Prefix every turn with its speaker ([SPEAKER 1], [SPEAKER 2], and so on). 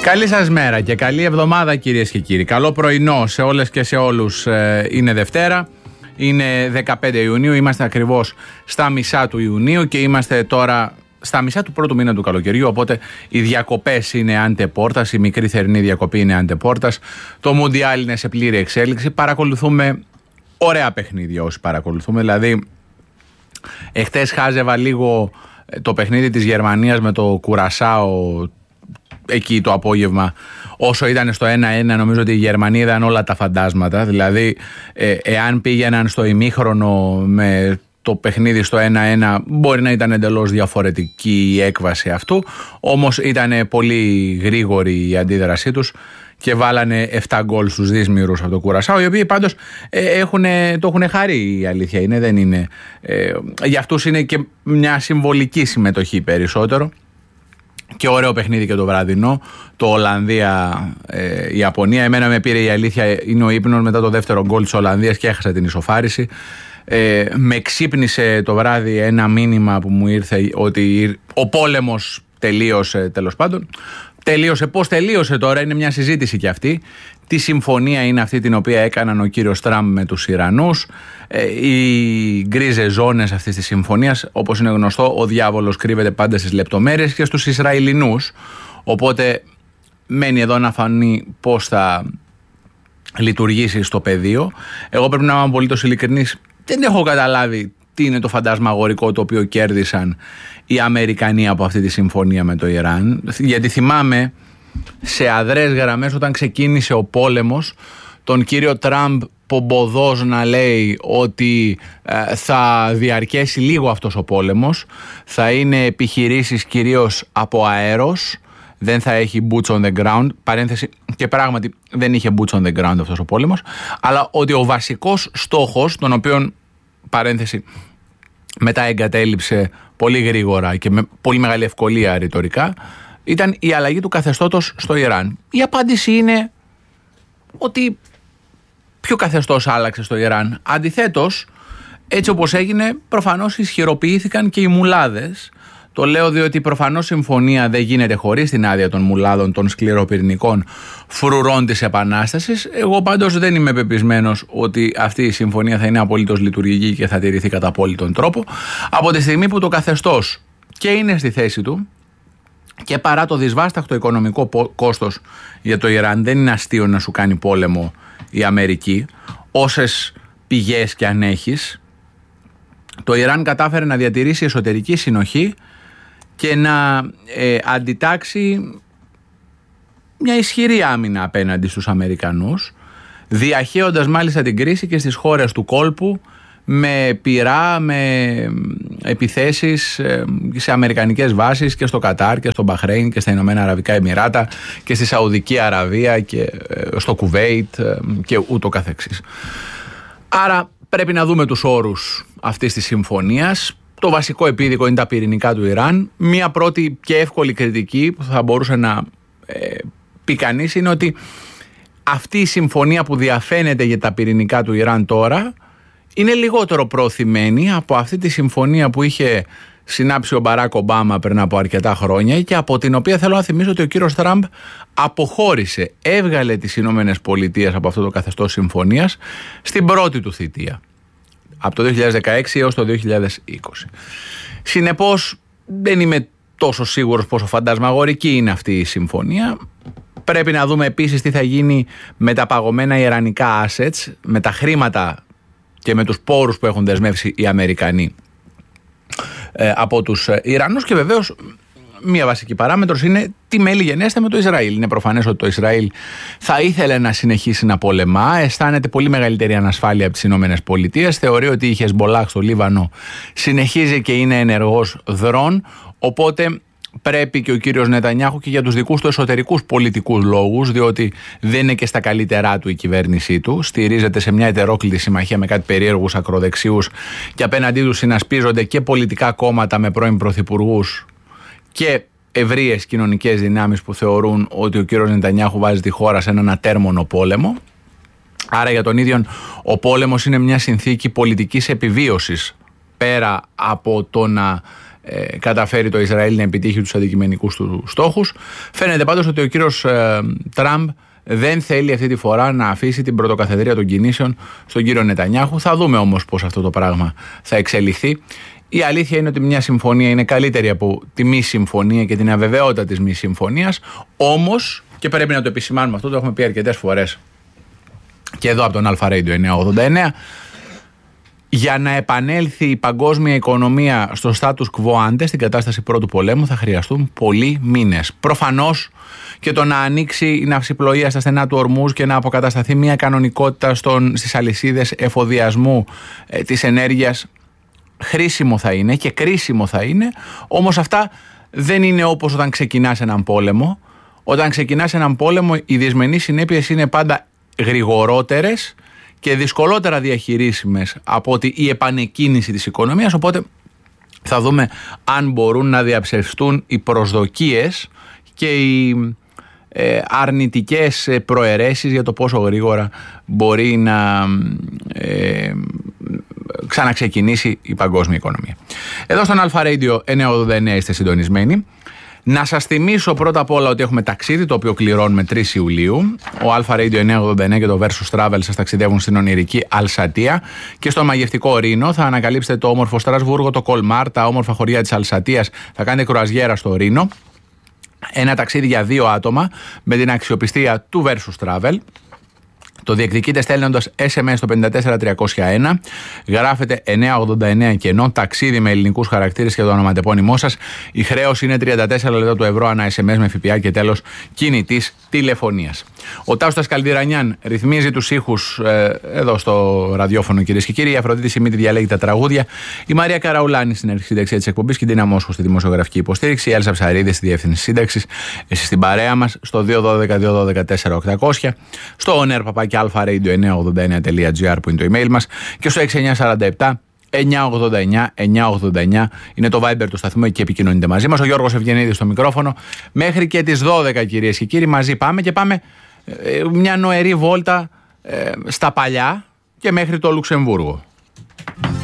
[SPEAKER 1] Καλή σας μέρα και καλή εβδομάδα, κυρίες και κύριοι. Καλό πρωινό σε όλες και σε όλους. Είναι Δευτέρα, είναι 15 Ιουνίου, είμαστε ακριβώς στα μισά του Ιουνίου και είμαστε τώρα στα μισά του πρώτου μήνα του καλοκαιριού, οπότε οι διακοπές είναι αντεπόρτας, η μικρή θερινή διακοπή είναι αντεπόρτας, το Μουντιάλ είναι σε πλήρη εξέλιξη, παρακολουθούμε ωραία παιχνίδια όσοι παρακολουθούμε, δηλαδή εχθές χάζευα λίγο το παιχνίδι της Γερμανίας με το Κουρασάο εκεί το απόγευμα. Όσο ήταν στο 1-1, νομίζω ότι οι Γερμανοί είδαν όλα τα φαντάσματα. Δηλαδή, εάν πήγαιναν στο ημίχρονο με το παιχνίδι στο 1-1, μπορεί να ήταν εντελώς διαφορετική η έκβαση αυτού. Όμως ήταν πολύ γρήγορη η αντίδρασή τους και βάλανε 7 γκολ στους δύσμυρους από το Κουρασάο, οι οποίοι πάντως το έχουν χαρεί, η αλήθεια είναι. Δεν είναι για αυτούς είναι και μια συμβολική συμμετοχή περισσότερο. Και ωραίο παιχνίδι και το βραδινό, το Ολλανδία-Ιαπωνία. Εμένα με πήρε, η αλήθεια είναι, ο ύπνος μετά το δεύτερο γκολ της Ολλανδίας και έχασα την ισοφάριση. Με ξύπνησε το βράδυ ένα μήνυμα που μου ήρθε ότι ο πόλεμος τελείωσε, τέλος πάντων. Τελείωσε. Πώς τελείωσε τώρα, είναι μια συζήτηση και αυτή. Τι συμφωνία είναι αυτή την οποία έκαναν ο κύριος Τραμπ με τους Ιρανούς, οι γκρίζες ζώνες αυτής της συμφωνίας. Όπως είναι γνωστό, ο διάβολος κρύβεται πάντα στις λεπτομέρειες και στους Ισραηλινούς. Οπότε μένει εδώ να φανεί πώς θα λειτουργήσει στο πεδίο. Εγώ πρέπει να είμαι απολύτως ειλικρινής, δεν έχω καταλάβει τι είναι το φαντασμαγορικό το οποίο κέρδισαν οι Αμερικανοί από αυτή τη συμφωνία με το Ιράν. Γιατί θυμάμαι σε αδρές γραμμές όταν ξεκίνησε ο πόλεμος τον κύριο Τραμπ πομποδός να λέει ότι θα διαρκέσει λίγο αυτός ο πόλεμος, θα είναι επιχειρήσεις κυρίως από αέρος, δεν θα έχει boots on the ground, παρένθεση, και πράγματι δεν είχε boots on the ground αυτός ο πόλεμος, αλλά ότι ο βασικός στόχος, τον οποίον, παρένθεση, μετά εγκατέλειψε πολύ γρήγορα και με πολύ μεγάλη ευκολία ρητορικά, ήταν η αλλαγή του καθεστώτος στο Ιράν. Η απάντηση είναι ότι ποιο καθεστώς άλλαξε στο Ιράν? Αντιθέτως, έτσι όπως έγινε, προφανώς ισχυροποιήθηκαν και οι μουλάδες. Το λέω διότι προφανώς συμφωνία δεν γίνεται χωρίς την άδεια των μουλάδων, των σκληροπυρηνικών φρουρών της Επανάστασης. Εγώ πάντως δεν είμαι πεπισμένος ότι αυτή η συμφωνία θα είναι απολύτως λειτουργική και θα τηρηθεί κατά απόλυτον τρόπο. Από τη στιγμή που το καθεστώς και είναι στη θέση του και παρά το δυσβάσταχτο οικονομικό κόστος για το Ιράν, δεν είναι αστείο να σου κάνει πόλεμο η Αμερική, όσες πηγές και αν έχεις, το Ιράν κατάφερε να διατηρήσει εσωτερική συνοχή και να αντιτάξει μια ισχυρή άμυνα απέναντι στους Αμερικανούς, διαχέοντας μάλιστα την κρίση και στις χώρες του κόλπου με πυρά, με επιθέσεις σε αμερικανικές βάσεις και στο Κατάρ και στο Μπαχρέιν και στα Ηνωμένα Αραβικά Εμιράτα και στη Σαουδική Αραβία και στο Κουβέιτ και ούτω καθεξής. Άρα πρέπει να δούμε τους όρους αυτής της συμφωνίας. Το βασικό επίδικο είναι τα πυρηνικά του Ιράν. Μία πρώτη και εύκολη κριτική που θα μπορούσε να πει κανείς είναι ότι αυτή η συμφωνία που διαφαίνεται για τα πυρηνικά του Ιράν τώρα είναι λιγότερο προωθημένη από αυτή τη συμφωνία που είχε συνάψει ο Μπαράκ Ομπάμα πριν από αρκετά χρόνια και από την οποία θέλω να θυμίσω ότι ο κύριος Τραμπ αποχώρησε, έβγαλε τις Ηνωμένες Πολιτείες από αυτό το καθεστώς συμφωνίας στην πρώτη του θητεία, από το 2016 έως το 2020. Συνεπώς δεν είμαι τόσο σίγουρος πόσο φαντασμαγορική είναι αυτή η συμφωνία. Πρέπει να δούμε επίσης τι θα γίνει με τα παγωμένα ιρανικά assets, με τα χρήματα και με τους πόρους που έχουν δεσμεύσει οι Αμερικανοί από τους Ιρανούς, και βεβαίως μία βασική παράμετρος είναι τι μέλη γενέστε με το Ισραήλ. Είναι προφανές ότι το Ισραήλ θα ήθελε να συνεχίσει να πολεμά, αισθάνεται πολύ μεγαλύτερη ανασφάλεια από τις Ηνωμένες Πολιτείες, θεωρεί ότι η Χεσμπολάχ στο Λίβανο συνεχίζει και είναι ενεργός δρόν, οπότε πρέπει και ο κύριος Νετανιάχου και για τους δικούς του εσωτερικούς πολιτικούς λόγους, διότι δεν είναι και στα καλύτερά του η κυβέρνησή του, στηρίζεται σε μια ετερόκλητη συμμαχία με κάτι περίεργους ακροδεξιούς και απέναντί του συνασπίζονται και πολιτικά κόμματα με πρώην πρωθυπουργούς και ευρείες κοινωνικές δυνάμεις που θεωρούν ότι ο κύριος Νετανιάχου βάζει τη χώρα σε έναν ατέρμονο πόλεμο. Άρα για τον ίδιο ο πόλεμος είναι μια συνθήκη πολιτικής επιβίωσης, πέρα από το να καταφέρει το Ισραήλ να επιτύχει τους αντικειμενικούς του στόχους. Φαίνεται πάντως ότι ο κύριος Τραμπ δεν θέλει αυτή τη φορά να αφήσει την πρωτοκαθεδρία των κινήσεων στον κύριο Νετανιάχου. Θα δούμε όμως πώς αυτό το πράγμα θα εξελιχθεί. Η αλήθεια είναι ότι μια συμφωνία είναι καλύτερη από τη μη συμφωνία και την αβεβαιότητα της μη συμφωνίας. Όμως, και πρέπει να το επισημάνουμε αυτό, το έχουμε πει αρκετές φορές και εδώ από τον Αλφα Radio 989, για να επανέλθει η παγκόσμια οικονομία στο status quo ante, στην κατάσταση πρώτου πολέμου, θα χρειαστούν πολλοί μήνες. Προφανώς και το να ανοίξει η ναυσιπλοεία στα στενά του Ορμούζ και να αποκατασταθεί μια κανονικότητα στις αλυσίδες εφοδιασμού της ενέργειας χρήσιμο θα είναι και κρίσιμο θα είναι, όμως αυτά δεν είναι όπως όταν ξεκινάς έναν πόλεμο. Όταν ξεκινάς έναν πόλεμο, οι δυσμενείς συνέπειες είναι πάντα γρηγορότερες και δυσκολότερα διαχειρίσιμες από ότι η επανεκκίνηση της οικονομίας, οπότε θα δούμε αν μπορούν να διαψευστούν οι προσδοκίες και οι αρνητικές προαιρέσεις για το πόσο γρήγορα μπορεί να ξαναξεκινήσει η παγκόσμια οικονομία. Εδώ στον Αλφα Radio 989 είστε συντονισμένοι. Να σας θυμίσω πρώτα απ' όλα ότι έχουμε ταξίδι το οποίο κληρώνουμε 3 Ιουλίου. Ο Αλφα Radio 989 και το Versus Travel σας ταξιδεύουν στην ονειρική Αλσατία και στον μαγευτικό Ρήνο. Θα ανακαλύψετε το όμορφο Στρασβούργο, το Κολμάρ, τα όμορφα χωριά της Αλσατίας. Θα κάνετε κρουαζιέρα στο Ρήνο. Ένα ταξίδι για 2 άτομα με την αξιοπιστία του Versus Travel. Το διεκδικείτε στέλνοντας SMS στο 54301, γράφετε 989 κενό, ταξίδι με ελληνικούς χαρακτήρες και το ονοματεπώνυμό σας. Η χρέωση είναι 34 λεπτά του ευρώ ανά SMS με ΦΠΑ και τέλος κινητής τηλεφωνίας. Ο Τάσος Καλδιρανιάν ρυθμίζει τους ήχους εδώ στο ραδιόφωνο, κυρίες και κύριοι. Η Αφροδίτη Σιμίτη διαλέγει τα τραγούδια. Η Μαρία Καραουλάνη στην αρχισύνταξη της εκπομπής και η Ντίνα Μόσχου στη δημοσιογραφική υποστήριξη. Η Έλσα Ψαρίδη στη διεύθυνση σύνταξης. Εσείς στην παρέα μας στο 212-212-4800. Στο oner@alpharadio989.gr που είναι το email μας και στο 6947 989 είναι το Viber του σταθμού και επικοινωνείτε μαζί μας. Ο Γιώργος Ευγενίδης στο μικρόφωνο. Μέχρι και τις 12, κυρίες και κύριοι, μαζί πάμε και πάμε μια νοερή βόλτα στα παλιά και μέχρι το Λουξεμβούργο.